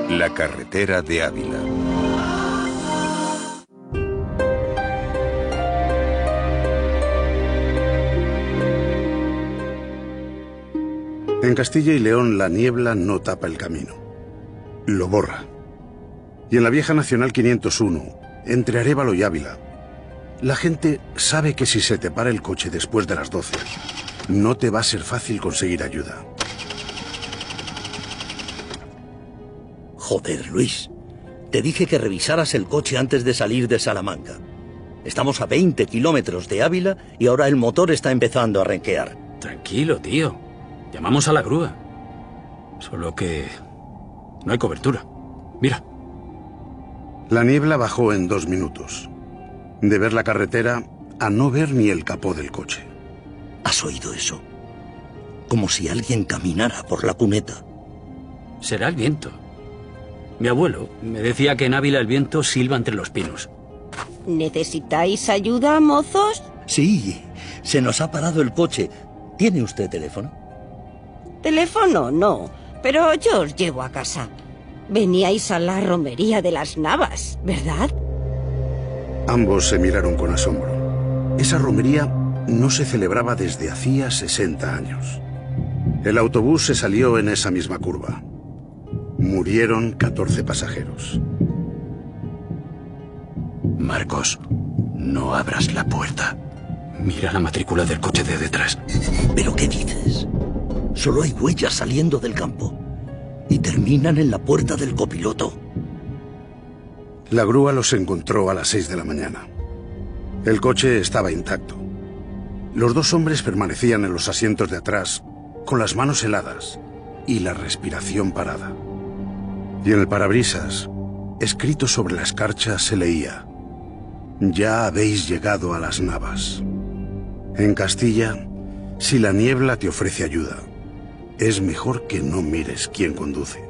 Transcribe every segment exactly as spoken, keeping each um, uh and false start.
La carretera de Ávila. En Castilla y León la niebla no tapa el camino, lo borra. Y en la vieja Nacional quinientos uno, entre Arévalo y Ávila, la gente sabe que si se te para el coche después de las doce, no te va a ser fácil conseguir ayuda. Joder, Luis. Te dije que revisaras el coche antes de salir de Salamanca. Estamos a veinte kilómetros de Ávila y ahora el motor está empezando a renquear. Tranquilo, tío. Llamamos a la grúa. Solo que no hay cobertura. Mira. La niebla bajó en dos minutos. De ver la carretera a no ver ni el capó del coche. ¿Has oído eso? Como si alguien caminara por la cuneta. Será el viento. Mi abuelo me decía que en Ávila el viento silba entre los pinos. ¿Necesitáis ayuda, mozos? Sí, se nos ha parado el coche. ¿Tiene usted teléfono? Teléfono no, pero yo os llevo a casa. Veníais a la romería de las Navas, ¿verdad? Ambos se miraron con asombro. Esa romería no se celebraba desde hacía sesenta años. El autobús se salió en esa misma curva. Murieron catorce pasajeros. Marcos, no abras la puerta. Mira la matrícula del coche de detrás. ¿Pero qué dices? Solo hay huellas saliendo del campo. Y terminan en la puerta del copiloto. La grúa los encontró a las seis de la mañana. El coche estaba intacto. Los dos hombres permanecían en los asientos de atrás, con las manos heladas y la respiración parada. Y en el parabrisas, escrito sobre la escarcha, se leía: ya habéis llegado a las Navas. En Castilla, si la niebla te ofrece ayuda, es mejor que no mires quién conduce.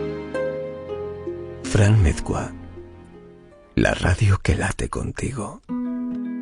Fran Mezcua, la radio que late contigo.